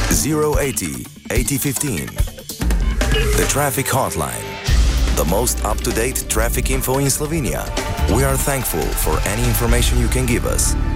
080 8015. The Traffic Hotline. The most up-to-date traffic info in Slovenia. We are thankful for any information you can give us.